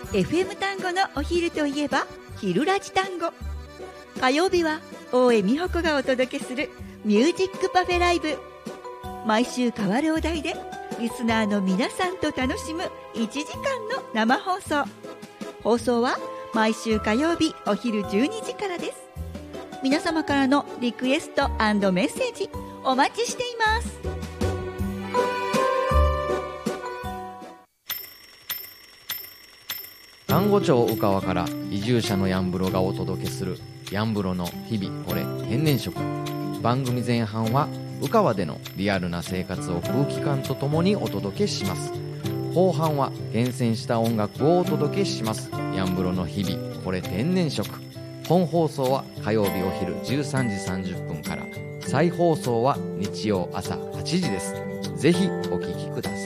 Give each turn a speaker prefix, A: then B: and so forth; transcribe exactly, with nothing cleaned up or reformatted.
A: エフエム 単語のお昼といえば昼ラジ単語。火曜日は大江美穂子がお届けするミュージックパフェライブ。毎週変わるお題でリスナーの皆さんと楽しむいちじかんの生放送。放送は毎週火曜日お昼じゅうにじからです。皆様からのリクエスト&メッセージお待ちしています。
B: 丹後町宇川から移住者のやんぶろがお届けするやんぶろの日々これ天然食。番組前半は宇川でのリアルな生活を空気感とともにお届けします。後半は厳選した音楽をお届けします。やんぶろの日々これ天然食。本放送は火曜日お昼じゅうさんじさんじゅっぷんから、再放送は日曜朝はちじです。ぜひお聞きください。